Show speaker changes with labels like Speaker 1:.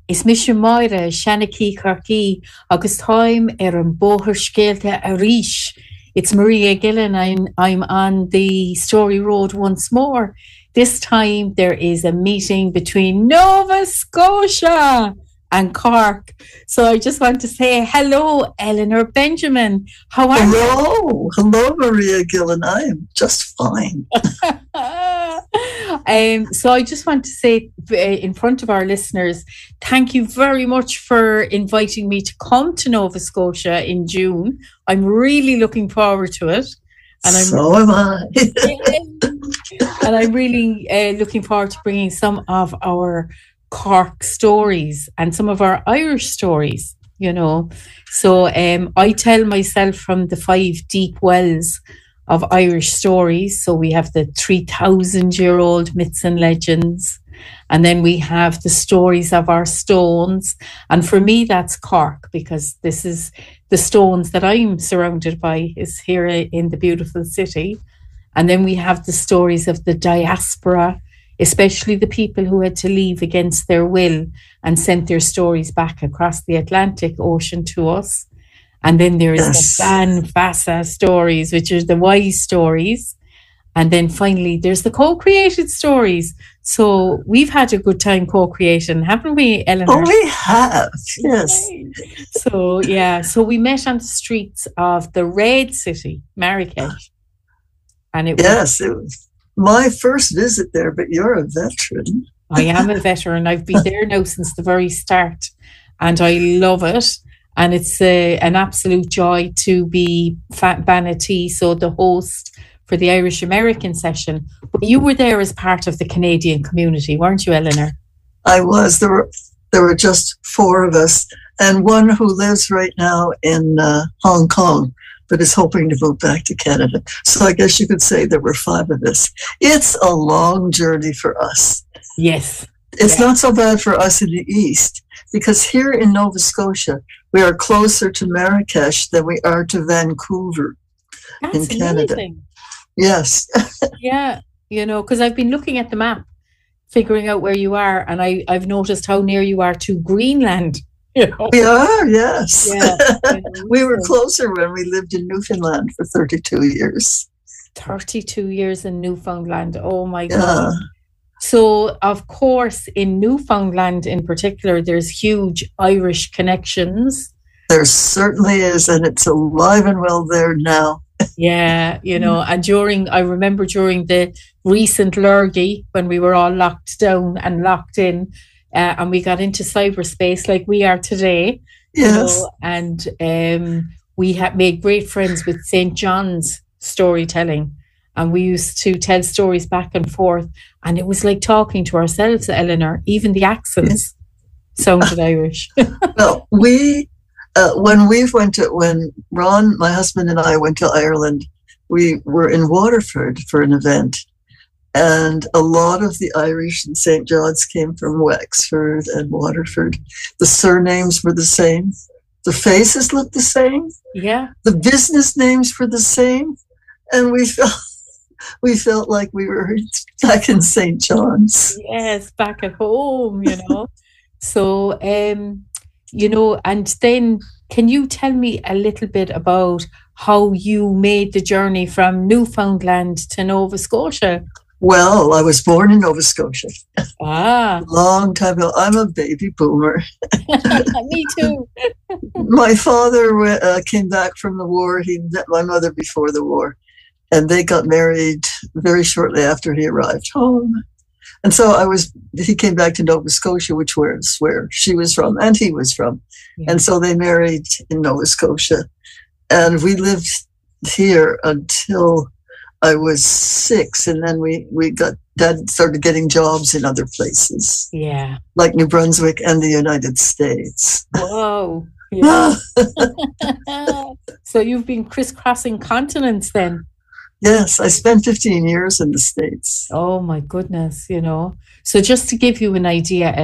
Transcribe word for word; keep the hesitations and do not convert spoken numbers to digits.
Speaker 1: Is mis Moira Shanaki Karki agus time er an boher skelte a rish. It's Maria Gillen. I'm, I'm on the Story Road once more. This time there is a meeting between Nova Scotia and Cork. So I just want to say hello, Eleanor Benjamin. How are
Speaker 2: hello. you? Hello, Maria Gillen. I am just fine.
Speaker 1: um, so I just want to say uh, in front of our listeners, thank you very much for inviting me to come to Nova Scotia in June. I'm really looking forward to it.
Speaker 2: And I'm, so am I.
Speaker 1: and I'm really uh, looking forward to bringing some of our Cork stories and some of our Irish stories, you know. So um, I tell myself from the five deep wells of Irish stories. So we have the three thousand year old myths and legends. And then we have the stories of our stones. And for me, that's Cork, because this is the stones that I'm surrounded by is here in the beautiful city. And then we have the stories of the diaspora, especially the people who had to leave against their will and sent their stories back across the Atlantic Ocean to us. And then there's yes. the Ban Fassa stories, which are the wise stories. And then finally, there's the co-created stories. So we've had a good time co-creating, haven't we, Eleanor?
Speaker 2: Oh, we have, yes.
Speaker 1: So, yeah, so we met on the streets of the Red City, Marrakesh. And it
Speaker 2: yes,
Speaker 1: was,
Speaker 2: it was my first visit there, but you're a veteran.
Speaker 1: I am a veteran. I've been there now since the very start, and I love it. And it's a, an absolute joy to be Fat Banatee, so the host for the Irish American session. But you were there as part of the Canadian community, weren't you, Eleanor?
Speaker 2: I was. There were there were just four of us, and one who lives right now in uh, Hong Kong, but is hoping to move back to Canada. So I guess you could say there were five of us. It's a long journey for us.
Speaker 1: Yes.
Speaker 2: It's
Speaker 1: yeah.
Speaker 2: not so bad for us in the East, because here in Nova Scotia, we are closer to Marrakesh than we are to Vancouver.
Speaker 1: That's
Speaker 2: in Canada.
Speaker 1: Amazing.
Speaker 2: Yes.
Speaker 1: Yeah, you know, because I've been looking at the map, figuring out where you are, and I, I've noticed how near you are to Greenland. You know?
Speaker 2: We are, yes.
Speaker 1: Yeah,
Speaker 2: we were closer when we lived in Newfoundland for thirty-two years.
Speaker 1: thirty-two years in Newfoundland. Oh, my yeah. God. So, of course, in Newfoundland in particular, there's huge Irish connections.
Speaker 2: There certainly is, and it's alive and well there now.
Speaker 1: Yeah, you know, and during, I remember during the recent Lurgy, when we were all locked down and locked in, uh, and we got into cyberspace like we are today,
Speaker 2: yes.
Speaker 1: you know, and um, we had made great friends with Saint John's storytelling, and we used to tell stories back and forth, and it was like talking to ourselves, Eleanor. Even the accents sounded Irish.
Speaker 2: Well, we... Uh, when we went to, when Ron, my husband, and I went to Ireland, we were in Waterford for an event, and a lot of the Irish in Saint John's came from Wexford and Waterford. The surnames were the same. The faces looked the same.
Speaker 1: Yeah.
Speaker 2: The business names were the same, and we felt we felt like we were back in Saint John's.
Speaker 1: Yes, back at home, you know. So, um. You know, and then can you tell me a little bit about how you made the journey from Newfoundland to Nova Scotia?
Speaker 2: Well, I was born in Nova Scotia.
Speaker 1: Ah.
Speaker 2: Long time ago. I'm a baby boomer.
Speaker 1: Me too.
Speaker 2: My father uh, came back from the war. He met my mother before the war, and they got married very shortly after he arrived home. And so I was, he came back to Nova Scotia, which was where she was from and he was from. Yeah. And so they married in Nova Scotia. And we lived here until I was six. And then we, we got, Dad started getting jobs in other places.
Speaker 1: Yeah.
Speaker 2: Like New Brunswick and the United States.
Speaker 1: Whoa. Yeah. So you've been crisscrossing continents then?
Speaker 2: Yes, I spent fifteen years in the States.
Speaker 1: Oh, my goodness, you know. So just to give you an idea,